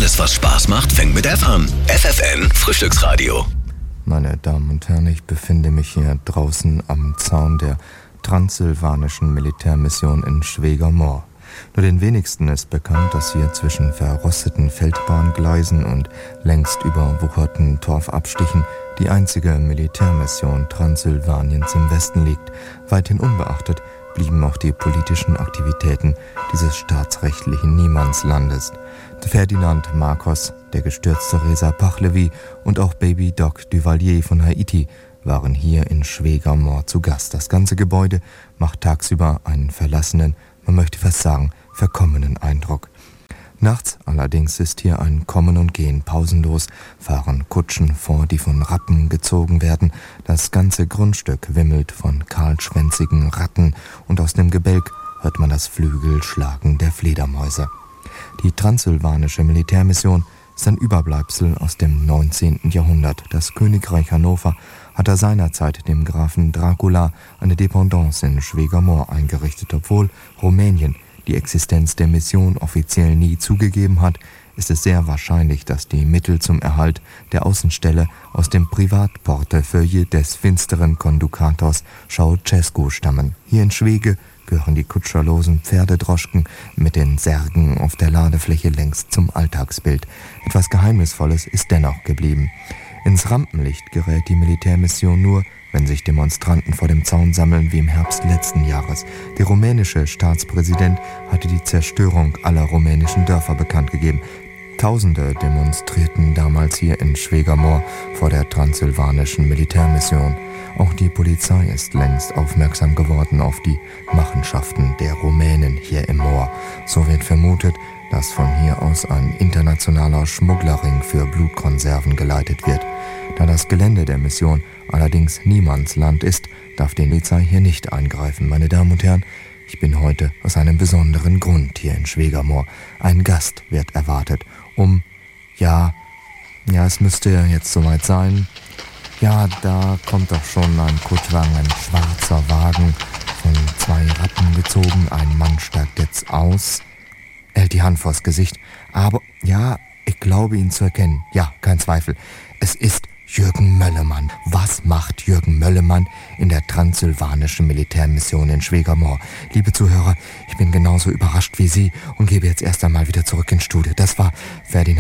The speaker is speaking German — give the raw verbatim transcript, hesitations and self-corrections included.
Alles, was Spaß macht, fängt mit F an. F F N Frühstücksradio. Meine Damen und Herren, ich befinde mich hier draußen am Zaun der transsilvanischen Militärmission in Schwegermoor. Nur den wenigsten ist bekannt, dass hier zwischen verrosteten Feldbahngleisen und längst überwucherten Torfabstichen die einzige Militärmission Transsilvaniens im Westen liegt. Weithin unbeachtet blieben auch die politischen Aktivitäten dieses staatsrechtlichen Niemandslandes. Ferdinand Marcos, der gestürzte Reza Pahlavi und auch Baby Doc Duvalier von Haiti waren hier in Schwegermoor zu Gast. Das ganze Gebäude macht tagsüber einen verlassenen, man möchte fast sagen, verkommenen Eindruck. Nachts allerdings ist hier ein Kommen und Gehen pausenlos, fahren Kutschen vor, die von Rappen gezogen werden. Das ganze Grundstück wimmelt von kahlschwänzigen Ratten und aus dem Gebälk hört man das Flügelschlagen der Fledermäuse. Die transsilvanische Militärmission ist ein Überbleibsel aus dem neunzehnten Jahrhundert. Das Königreich Hannover hatte seinerzeit dem Grafen Dracula eine Dependance in Schwegermoor eingerichtet. Obwohl Rumänien die Existenz der Mission offiziell nie zugegeben hat, ist es sehr wahrscheinlich, dass die Mittel zum Erhalt der Außenstelle aus dem Privatportefeuille des finsteren Kondukators Ceausescu stammen. Hier in Schwege gehören die kutscherlosen Pferdedroschken mit den Särgen auf der Ladefläche längst zum Alltagsbild. Etwas Geheimnisvolles ist dennoch geblieben. Ins Rampenlicht gerät die Militärmission nur, wenn sich Demonstranten vor dem Zaun sammeln wie im Herbst letzten Jahres. Der rumänische Staatspräsident hatte die Zerstörung aller rumänischen Dörfer bekannt gegeben. Tausende demonstrierten damals hier in Schwegermoor vor der transsilvanischen Militärmission. Auch die Polizei ist längst aufmerksam geworden auf die Machenschaften der Rumänen hier im Moor. So wird vermutet, dass von hier aus ein internationaler Schmugglerring für Blutkonserven geleitet wird. Da das Gelände der Mission allerdings Niemandsland ist, darf die Polizei hier nicht eingreifen. Meine Damen und Herren, ich bin heute aus einem besonderen Grund hier in Schwegermoor. Ein Gast wird erwartet, um, ja, ja, es müsste jetzt soweit sein. Ja, da kommt doch schon ein Kutschwagen, ein schwarzer Wagen, von zwei Ratten gezogen. Ein Mann steigt jetzt aus. Er hält die Hand vors Gesicht. Aber, ja, ich glaube ihn zu erkennen. Ja, kein Zweifel. Es ist Jürgen Möllemann. Was macht Jürgen Möllemann in der transsilvanischen Militärmission in Schwegermoor? Liebe Zuhörer, ich bin genauso überrascht wie Sie und gebe jetzt erst einmal wieder zurück ins Studio. Das war Ferdinand